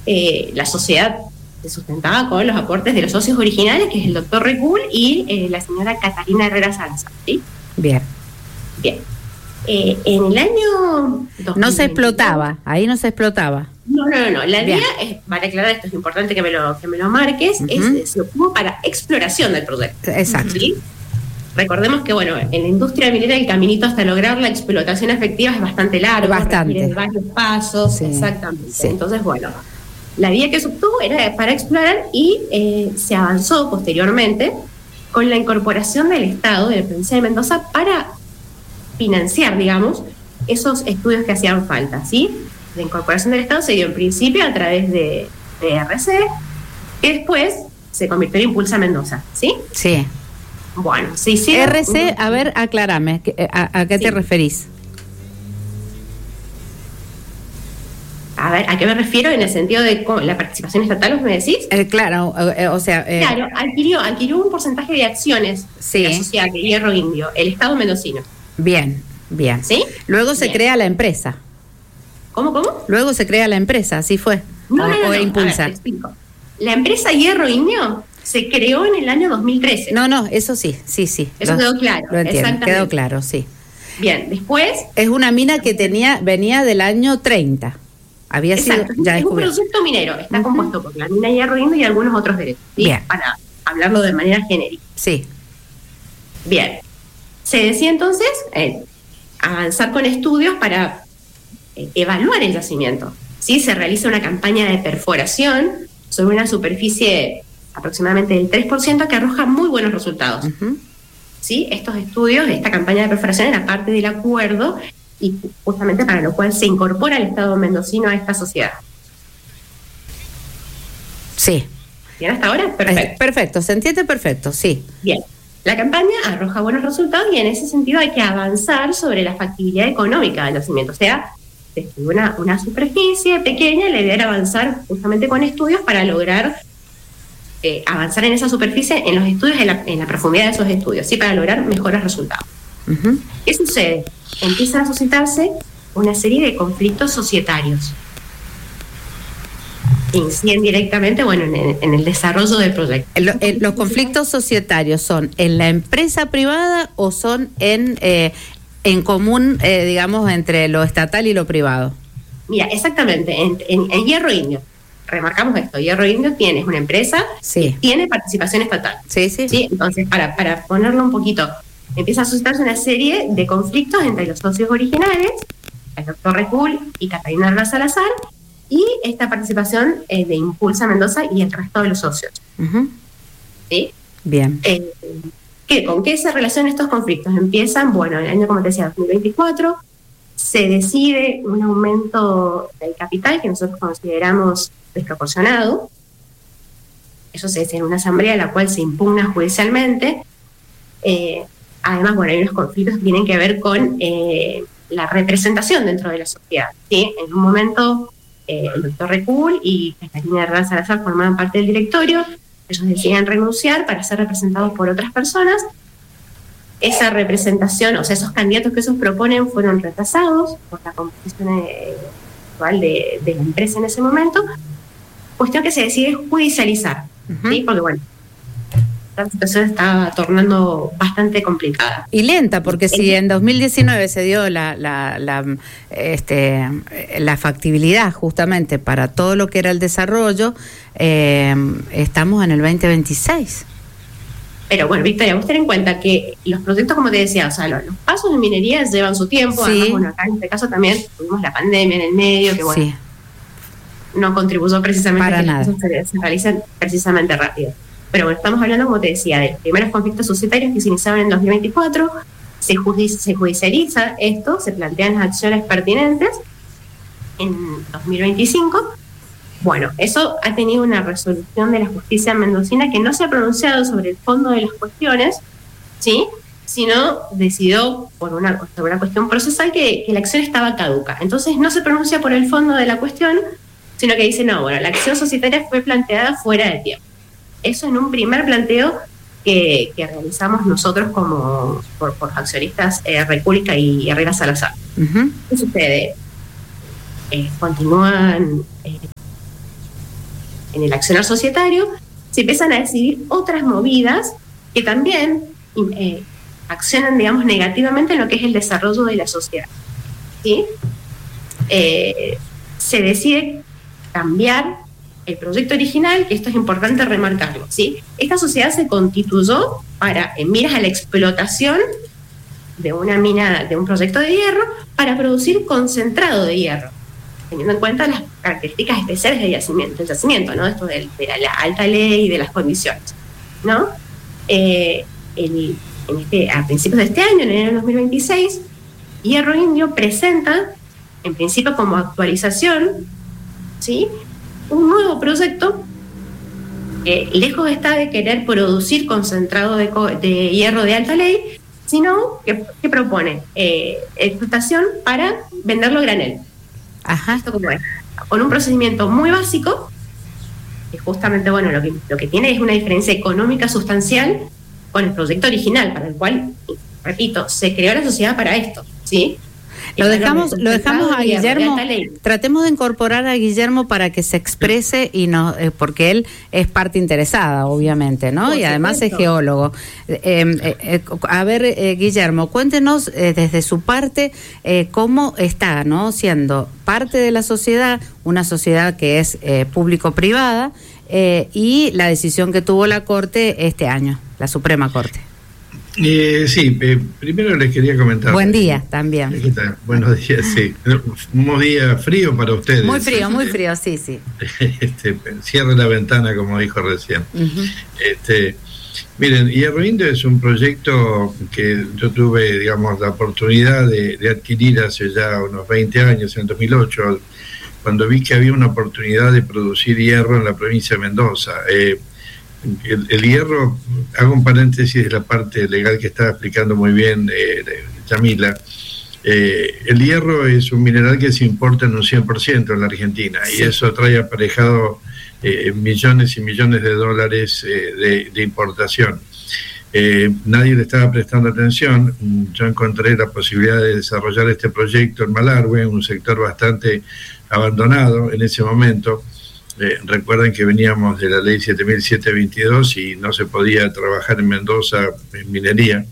la sociedad se sustentaba con los aportes de los socios originales, que es el doctor Recul y la señora Catalina Herrera Salazar, ¿sí? Bien. En el año 2022, no se explotaba, ahí no se explotaba. No. La DIA, para aclarar, esto es importante que me lo marques, se ocupó para exploración del proyecto. Exacto. ¿Sí? Recordemos que, bueno, en la industria minera el caminito hasta lograr la explotación efectiva es bastante largo, requiere varios pasos, sí, exactamente. Sí. Entonces, bueno, la vía que se obtuvo era para explorar y se avanzó posteriormente con la incorporación del Estado, de la provincia de Mendoza, para financiar, digamos, esos estudios que hacían falta, ¿sí? La incorporación del Estado se dio en principio a través de RC, que después se convirtió en Impulsa Mendoza, ¿sí? Sí. Bueno, se hicieron... RC, a ver, aclárame, ¿a qué te referís? A ver, ¿a qué me refiero en el sentido de la participación estatal, me decís? Claro, o sea... Claro, adquirió un porcentaje de acciones de la sociedad de Hierro Indio, el Estado mendocino. Bien. ¿Sí? Luego se crea la empresa. ¿Cómo? Luego se crea la empresa, ¿así fue? No. Impulsa. A ver, te explico. La empresa Hierro Indio se creó en el año 2013. No, eso sí. Eso quedó claro. Lo entiendo, quedó claro, sí. Bien, después... Es una mina que venía del año 30. Había exacto, sido ya es un proyecto minero, está compuesto por la mina Hierro Indio y algunos otros derechos, ¿sí? Bien. Para hablarlo de manera genérica. Sí. Bien. Se decide entonces avanzar con estudios para evaluar el yacimiento. ¿Sí? Se realiza una campaña de perforación sobre una superficie aproximadamente del 3% que arroja muy buenos resultados. ¿Sí? Estos estudios, esta campaña de perforación era parte del acuerdo y justamente para lo cual se incorpora el Estado mendocino a esta sociedad. Sí. ¿Bien hasta ahora? Perfecto. Perfecto, se entiende perfecto, sí. Bien. La campaña arroja buenos resultados y en ese sentido hay que avanzar sobre la factibilidad económica del yacimiento. O sea, se estudió una superficie pequeña y la idea era avanzar justamente con estudios para lograr avanzar en esa superficie, en los estudios, en la profundidad de esos estudios, ¿sí? Para lograr mejores resultados. ¿Qué sucede? Empiezan a suscitarse una serie de conflictos societarios. Inciden directamente, bueno, en el desarrollo del proyecto. ¿Los conflictos societarios son en la empresa privada o son en común, digamos, entre lo estatal y lo privado? Mira, exactamente, en Hierro Indio, remarcamos esto, Hierro Indio es una empresa que tiene participación estatal. Sí. Entonces, para ponerlo un poquito, empieza a suscitarse una serie de conflictos entre los socios originales, el doctor Recul y Catalina Herrera Salazar, y esta participación de Impulsa Mendoza y el resto de los socios. ¿Sí? Bien. ¿Con qué se relacionan estos conflictos? Empiezan, bueno, en el año, como te decía, 2024, se decide un aumento del capital que nosotros consideramos desproporcionado. Eso se dice en una asamblea en la cual se impugna judicialmente. Además, bueno, hay unos conflictos que tienen que ver con la representación dentro de la sociedad. ¿Sí? En un momento, el doctor Recul y Catalina Herrera Salazar formaban parte del directorio. Ellos deciden renunciar para ser representados por otras personas. Esa representación, o sea, esos candidatos que ellos proponen fueron retrasados por la composición actual de la empresa en ese momento. Cuestión que se decide judicializar, ¿sí? Porque, bueno, la situación estaba tornando bastante complicada. Y lenta, porque si en 2019 se dio la factibilidad justamente para todo lo que era el desarrollo, estamos en el 2026. Pero bueno, Victoria, vos ten en cuenta que los proyectos, como te decía, o sea, los pasos de minería llevan su tiempo. Además, bueno, acá en este caso también tuvimos la pandemia en el medio, que bueno, no contribuyó precisamente para a que nada. las cosas se realicen precisamente rápido. Pero bueno, estamos hablando, como te decía, de los primeros conflictos societarios que se iniciaron en 2024, se judicializa esto, se plantean las acciones pertinentes en 2025. Bueno, eso ha tenido una resolución de la justicia mendocina que no se ha pronunciado sobre el fondo de las cuestiones, ¿sí? Sino decidió sobre una cuestión procesal que la acción estaba caduca. Entonces no se pronuncia por el fondo de la cuestión, sino que dice, no, bueno, la acción societaria fue planteada fuera de tiempo. Eso en un primer planteo que realizamos nosotros como por accionistas República y Herrera Salazar. ¿Qué sucede? Continúan el accionar societario, se empiezan a decidir otras movidas que también accionan, digamos, negativamente en lo que es el desarrollo de la sociedad, ¿sí? Se decide cambiar el proyecto original, que esto es importante remarcarlo, ¿sí? Esta sociedad se constituyó en miras a la explotación de una mina, de un proyecto de hierro, para producir concentrado de hierro, teniendo en cuenta las características especiales del yacimiento, ¿no? Esto de la alta ley y de las condiciones, ¿no? A principios de este año, en enero de 2026, Hierro Indio presenta, en principio como actualización, ¿sí?, un nuevo proyecto que lejos está de querer producir concentrado de hierro de alta ley, sino que propone explotación para venderlo a granel. Ajá. Esto como es, con un procedimiento muy básico, que justamente, bueno, lo que tiene es una diferencia económica sustancial con el proyecto original, para el cual, repito, se creó la sociedad para esto, ¿sí? Lo dejamos a Guillermo. Tratemos de incorporar a Guillermo para que se exprese y no, porque él es parte interesada, obviamente, ¿no? Y además es geólogo. A ver, Guillermo, cuéntenos desde su parte cómo está, ¿no?, siendo parte de la sociedad, una sociedad que es público-privada, y la decisión que tuvo la Corte este año, la Suprema Corte. Sí, primero les quería comentar. Buen día también. ¿Qué tal? Buenos días, sí. Un día frío para ustedes. Muy frío, sí. Cierre la ventana, como dijo recién. Uh-huh. Miren, Hierro Indio es un proyecto que yo tuve, digamos, la oportunidad de adquirir hace ya unos 20 años, en 2008, cuando vi que había una oportunidad de producir hierro en la provincia de Mendoza. El hierro, hago un paréntesis de la parte legal que estaba explicando muy bien Yamila. El hierro es un mineral que se importa en un 100% en la Argentina, sí, y eso trae aparejado millones y millones de dólares de importación. Nadie le estaba prestando atención. Yo encontré la posibilidad de desarrollar este proyecto en Malargüe, un sector bastante abandonado en ese momento. Recuerden que veníamos de la ley 7722 y no se podía trabajar en Mendoza en minería,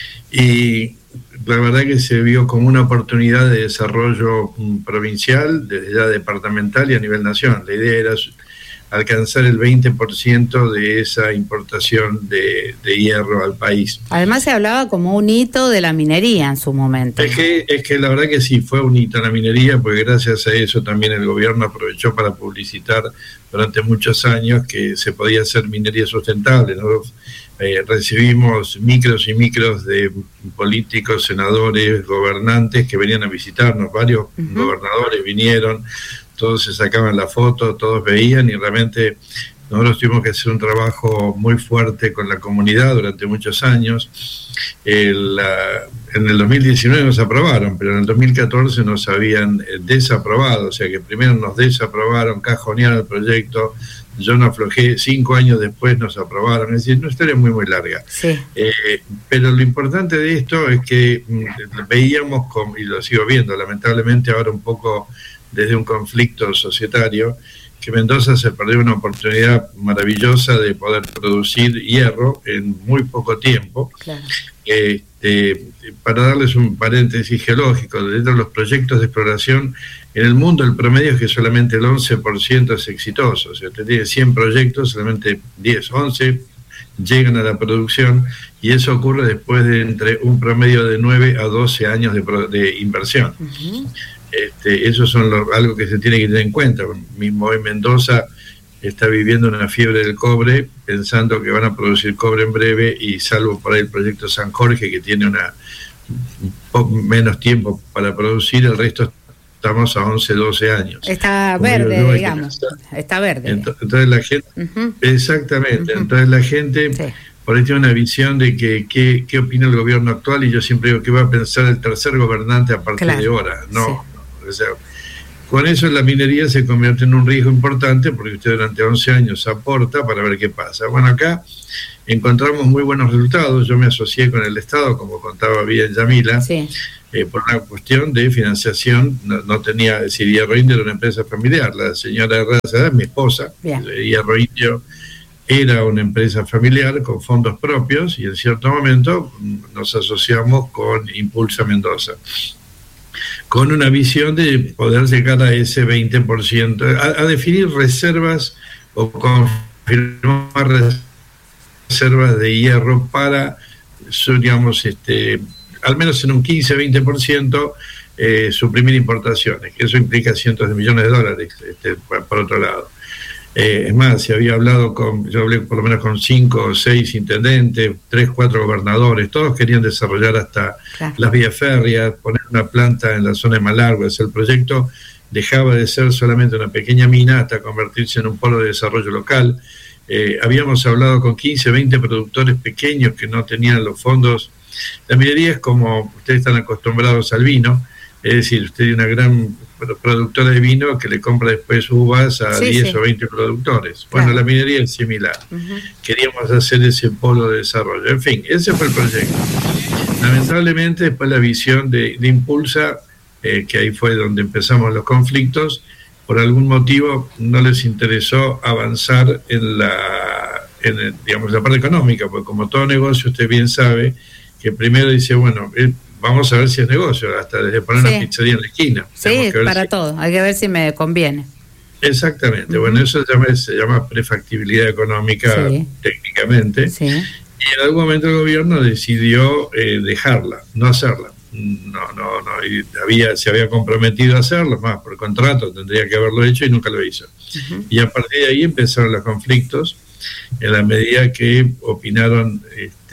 y la verdad que se vio como una oportunidad de desarrollo provincial, desde ya departamental y a nivel nacional. La idea era alcanzar el 20% de esa importación de hierro al país. Además se hablaba como un hito de la minería en su momento. Es que la verdad que sí, fue un hito en la minería, porque gracias a eso también el gobierno aprovechó para publicitar durante muchos años que se podía hacer minería sustentable, ¿no? Recibimos micros y micros de políticos, senadores, gobernantes que venían a visitarnos, varios gobernadores vinieron, todos se sacaban la foto, todos veían, y realmente nosotros tuvimos que hacer un trabajo muy fuerte con la comunidad durante muchos años. En el 2019 nos aprobaron, pero en el 2014 nos habían desaprobado, o sea que primero nos desaprobaron, cajonearon el proyecto, yo no aflojé, 5 años después nos aprobaron, es decir, una historia muy muy larga. Sí. Pero lo importante de esto es que veíamos, y lo sigo viendo lamentablemente ahora un poco desde un conflicto societario, que Mendoza se perdió una oportunidad maravillosa de poder producir hierro en muy poco tiempo. Claro. Para darles un paréntesis geológico, dentro de los proyectos de exploración en el mundo, el promedio es que solamente el 11% es exitoso. O sea, usted tiene 100 proyectos, solamente 10, 11 llegan a la producción, y eso ocurre después de entre un promedio de 9 a 12 años de inversión. Uh-huh. Eso son algo que se tiene que tener en cuenta. Mismo hoy Mendoza está viviendo una fiebre del cobre, pensando que van a producir cobre en breve, y salvo por ahí el proyecto San Jorge, que tiene menos tiempo para producir, el resto estamos a 11, 12 años. Está verde, digamos. Está verde. Entonces la gente, exactamente, entonces la gente por ahí tiene una visión de que qué opina el gobierno actual, y yo siempre digo que va a pensar el tercer gobernante a partir de ahora. No, o sea, Con eso la minería se convierte en un riesgo importante porque usted durante 11 años aporta para ver qué pasa. Bueno, acá encontramos muy buenos resultados. Yo me asocié con el Estado, como contaba bien Yamila, sí. Por una cuestión de financiación. No tenía, es decir, Hierro Indio era una empresa familiar. La señora Herrera, mi esposa, Hierro Indio era una empresa familiar con fondos propios y en cierto momento nos asociamos con Impulsa Mendoza, con una visión de poder llegar a ese 20%, a definir reservas o confirmar reservas de hierro para, digamos, al menos en un 15-20%, suprimir importaciones, que eso implica cientos de millones de dólares, por otro lado. Es más, yo hablé por lo menos con 5 o 6 intendentes, 3, 4 gobernadores, todos querían desarrollar hasta las vías férreas, poner una planta en la zona de Malargües. El proyecto dejaba de ser solamente una pequeña mina hasta convertirse en un polo de desarrollo local. Habíamos hablado con 15, 20 productores pequeños que no tenían los fondos. La minería es como, ustedes están acostumbrados al vino, es decir, usted tiene una gran productora de vino que le compra después uvas a 10 o 20 productores. Bueno, la minería es similar. Queríamos hacer ese polo de desarrollo. En fin, ese fue el proyecto. Lamentablemente, después la visión de Impulsa, que ahí fue donde empezamos los conflictos, por algún motivo no les interesó avanzar en la parte económica, porque como todo negocio, usted bien sabe que primero dice, bueno, vamos a ver si es negocio, hasta desde poner una pizzería en la esquina. Sí, para todo, hay que ver si me conviene. Exactamente, bueno, eso se llama prefactibilidad económica técnicamente, y en algún momento el gobierno decidió dejarla, no hacerla. No, y se había comprometido a hacerlo, más por contrato tendría que haberlo hecho y nunca lo hizo. Y a partir de ahí empezaron los conflictos, en la medida que opinaron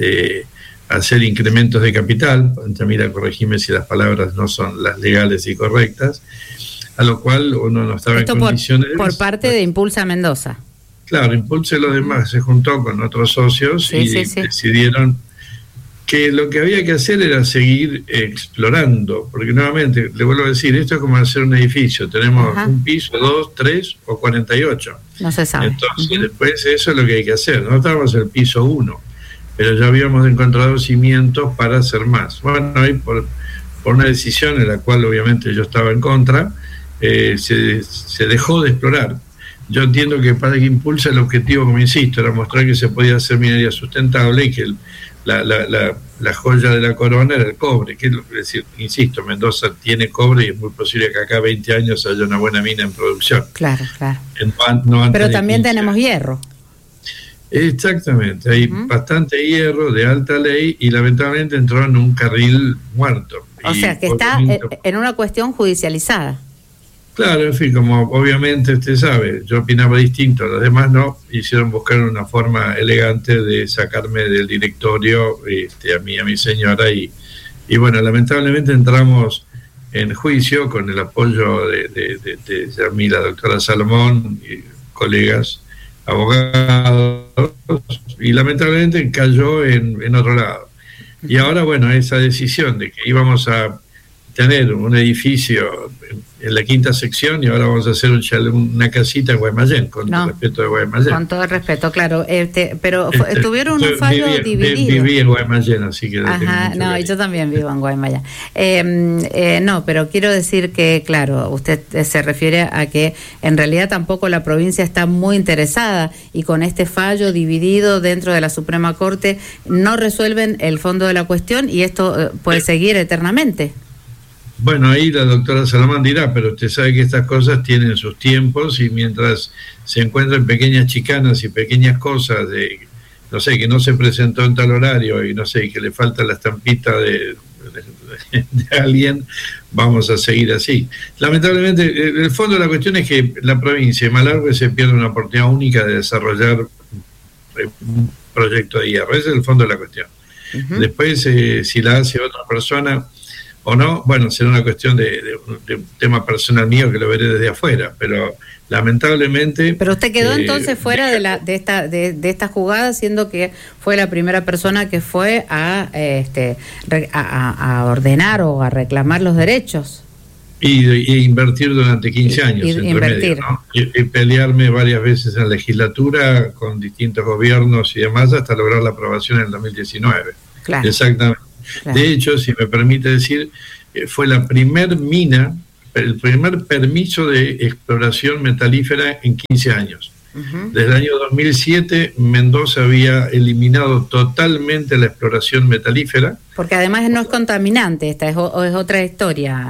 hacer incrementos de capital. Mira, corregime si las palabras no son las legales y correctas, a lo cual uno no estaba en condiciones. Por parte de Impulsa Mendoza. Claro, Impulsa y los demás se juntó con otros socios y decidieron que lo que había que hacer era seguir explorando, porque nuevamente, le vuelvo a decir, esto es como hacer un edificio, tenemos un piso, 2, 3 o 48. No se sabe. Entonces, después eso es lo que hay que hacer. No estábamos en el piso 1, pero ya habíamos encontrado cimientos para hacer más. Bueno, ahí por una decisión en la cual obviamente yo estaba en contra, se dejó de explorar. Yo entiendo que para que Impulsa el objetivo, como insisto, era mostrar que se podía hacer minería sustentable y que la joya de la corona era el cobre. Es decir, insisto, Mendoza tiene cobre y es muy posible que acá 20 años haya una buena mina en producción. Claro. Pero también tenemos hierro. Exactamente, hay bastante hierro de alta ley y lamentablemente entró en un carril muerto. O sea, que está en una cuestión judicializada. Claro, en fin, como obviamente usted sabe, yo opinaba distinto, los demás no, hicieron buscar una forma elegante de sacarme del directorio, a mí y a mi señora, y bueno, lamentablemente entramos en juicio con el apoyo de Yamila, doctora Salomón, y colegas abogados, y lamentablemente cayó en otro lado. Y ahora, bueno, esa decisión de que íbamos a tener un edificio en la quinta sección y ahora vamos a hacer una casita en Guaymallén, con todo el respeto de Guaymallén. Con todo el respeto, claro, pero tuvieron un fallo dividido. Viví en Guaymallén, así que... y yo también vivo en Guaymallén. No, pero quiero decir que, claro, usted se refiere a que en realidad tampoco la provincia está muy interesada y con este fallo dividido dentro de la Suprema Corte no resuelven el fondo de la cuestión y esto puede seguir eternamente. Bueno, ahí la doctora Salamán dirá, pero usted sabe que estas cosas tienen sus tiempos y mientras se encuentran pequeñas chicanas y pequeñas cosas de, no sé, que no se presentó en tal horario y no sé, que le falta la estampita de alguien, vamos a seguir así. Lamentablemente, el fondo de la cuestión es que la provincia de Malargües se pierde una oportunidad única de desarrollar un proyecto de hierro. Ese es el fondo de la cuestión. Después, si la hace otra persona o no, bueno, será una cuestión de un tema personal mío que lo veré desde afuera, pero lamentablemente... Pero usted quedó entonces fuera de esta jugada, siendo que fue la primera persona que fue a ordenar o a reclamar los derechos. Y invertir durante 15 años. Invertir. ¿No? Y pelearme varias veces en la legislatura con distintos gobiernos y demás hasta lograr la aprobación en el 2019. Claro. Exactamente. Claro. De hecho, si me permite decir, fue la primer mina, el primer permiso de exploración metalífera en 15 años. Desde el año 2007, Mendoza había eliminado totalmente la exploración metalífera. Porque además no es contaminante, esta es otra historia.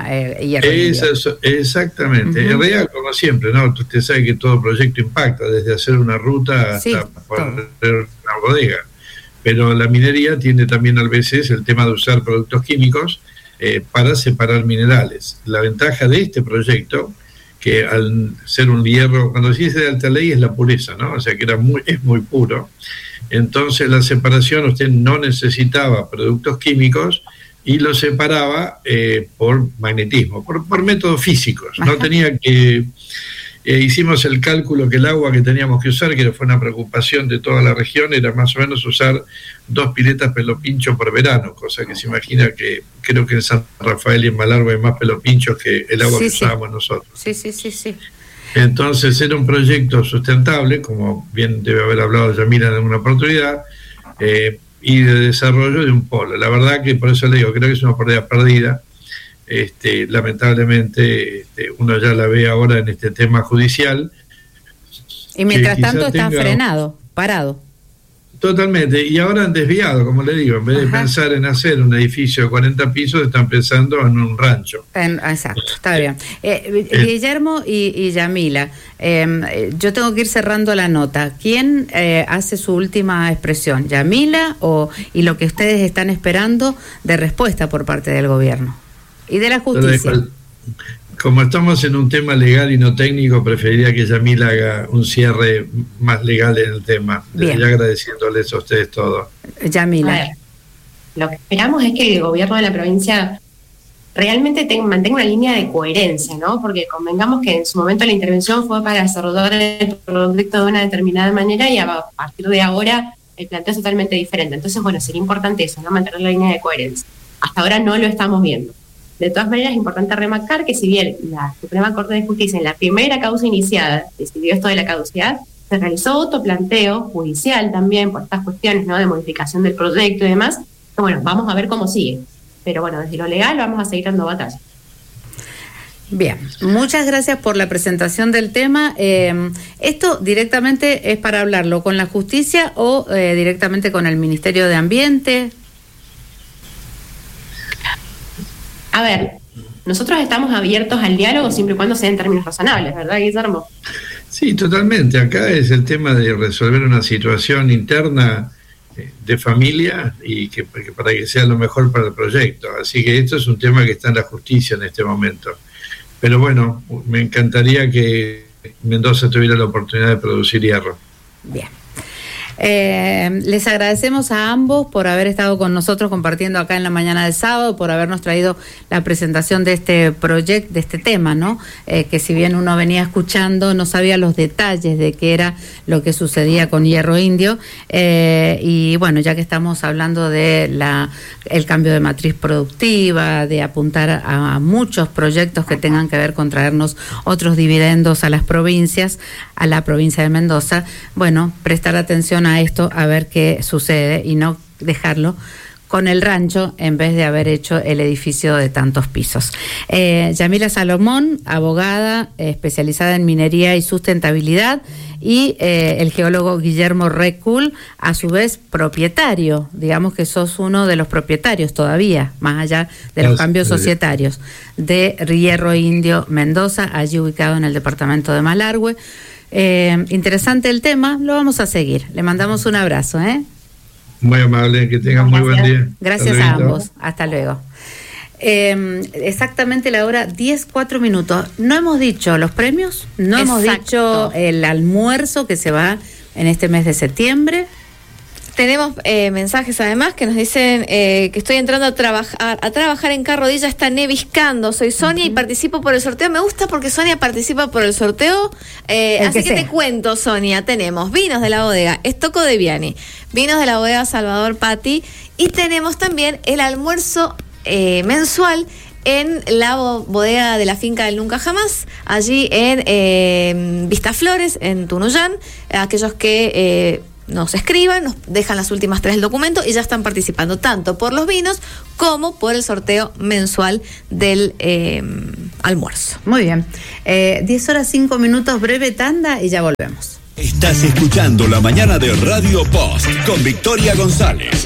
Exactamente. En realidad, como siempre, ¿no? Usted sabe que todo proyecto impacta, desde hacer una ruta hasta poner una bodega. Pero la minería tiene también a veces el tema de usar productos químicos para separar minerales. La ventaja de este proyecto, que al ser un hierro, cuando se dice de alta ley es la pureza, ¿no? O sea que es muy puro. Entonces la separación, usted no necesitaba productos químicos y lo separaba por magnetismo, por métodos físicos. No tenía que... hicimos el cálculo que el agua que teníamos que usar, que fue una preocupación de toda la región, era más o menos usar 2 piletas pelopincho por verano, cosa que se imagina que creo que en San Rafael y en Malargüe hay más pelopinchos que el agua que usábamos nosotros. Sí. Entonces era un proyecto sustentable, como bien debe haber hablado Yamila en alguna oportunidad, y de desarrollo de un polo. La verdad que por eso le digo, creo que es una oportunidad perdida. Lamentablemente uno ya la ve ahora en este tema judicial. Y mientras tanto está frenado, parado. Totalmente, y ahora han desviado, como le digo, en vez de pensar en hacer un edificio de 40 pisos, están pensando en un rancho. Exacto, está bien. Guillermo y Yamila, yo tengo que ir cerrando la nota. ¿Quién hace su última expresión? ¿Yamila y lo que ustedes están esperando de respuesta por parte del gobierno y de la justicia? Como estamos en un tema legal y no técnico, preferiría que Yamila haga un cierre más legal en el tema. Ya agradeciéndoles a ustedes todo. Yamila. A ver, lo que esperamos es que el gobierno de la provincia realmente mantenga una línea de coherencia, ¿no? Porque convengamos que en su momento la intervención fue para abordar el proyecto de una determinada manera y a partir de ahora el planteo es totalmente diferente. Entonces, bueno, sería importante eso, ¿no? Mantener la línea de coherencia. Hasta ahora no lo estamos viendo. De todas maneras, es importante remarcar que si bien la Suprema Corte de Justicia en la primera causa iniciada decidió esto de la caducidad, se realizó otro planteo judicial también por estas cuestiones, ¿no?, de modificación del proyecto y demás. Bueno, vamos a ver cómo sigue. Pero bueno, desde lo legal vamos a seguir dando batalla. Bien, muchas gracias por la presentación del tema. ¿Esto directamente es para hablarlo con la justicia o directamente con el Ministerio de Ambiente? A ver, nosotros estamos abiertos al diálogo siempre y cuando sea en términos razonables, ¿verdad, Guillermo? Sí, totalmente. Acá es el tema de resolver una situación interna de familia y que para que sea lo mejor para el proyecto. Así que esto es un tema que está en la justicia en este momento. Pero bueno, me encantaría que Mendoza tuviera la oportunidad de producir hierro. Bien. Les agradecemos a ambos por haber estado con nosotros compartiendo acá en la mañana del sábado, por habernos traído la presentación de este proyecto, de este tema, ¿no? Que si bien uno venía escuchando, no sabía los detalles de qué era lo que sucedía con Hierro Indio. Y bueno, ya que estamos hablando de el cambio de matriz productiva, de apuntar a muchos proyectos que tengan que ver con traernos otros dividendos a las provincias, a la provincia de Mendoza, bueno, prestar atención a esto, a ver qué sucede y no dejarlo con el rancho en vez de haber hecho el edificio de tantos pisos. Yamila Salomón, abogada especializada en minería y sustentabilidad, y el geólogo Guillermo Recul, a su vez propietario, digamos que sos uno de los propietarios todavía, más allá de los cambios societarios, de Hierro Indio Mendoza, allí ubicado en el departamento de Malargüe. Interesante el tema, lo vamos a seguir. Le mandamos un abrazo. Muy amable, que tengan muy buen día. Gracias a ambos, hasta luego. Exactamente la hora 10:04. No hemos dicho los premios, no hemos dicho el almuerzo que se va en este mes de septiembre. Tenemos mensajes además que nos dicen que estoy entrando a trabajar en Carrodilla, está neviscando. Soy Sonia y participo por el sorteo. Me gusta porque Sonia participa por el sorteo. Así que te cuento, Sonia, tenemos vinos de la bodega Estocco de Viani, vinos de la bodega Salvador Patti, y tenemos también el almuerzo mensual en la bodega de la finca del Nunca Jamás, allí en Vistaflores, en Tunuyán. Aquellos que nos escriban, nos dejan las últimas 3 del documento y ya están participando tanto por los vinos como por el sorteo mensual del almuerzo. Muy bien. 10:05, breve tanda y ya volvemos. Estás escuchando La Mañana de Radio Post con Victoria González.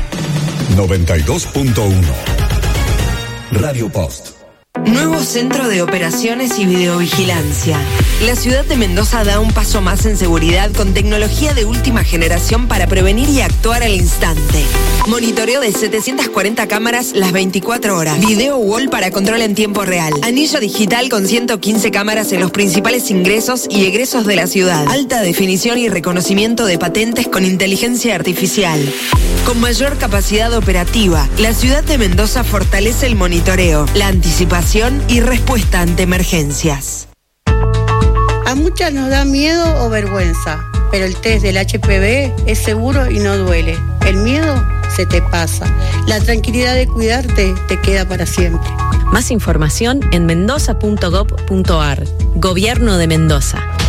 92.1 Radio Post. Nuevo centro de operaciones y videovigilancia. La ciudad de Mendoza da un paso más en seguridad con tecnología de última generación para prevenir y actuar al instante. Monitoreo de 740 cámaras las 24 horas. Video wall para control en tiempo real. Anillo digital con 115 cámaras en los principales ingresos y egresos de la ciudad. Alta definición y reconocimiento de patentes con inteligencia artificial. Con mayor capacidad operativa, la ciudad de Mendoza fortalece el monitoreo, la anticipación y respuesta ante emergencias. A muchas nos da miedo o vergüenza, pero el test del HPV es seguro y no duele. El miedo se te pasa. La tranquilidad de cuidarte te queda para siempre. Más información en mendoza.gov.ar. Gobierno de Mendoza.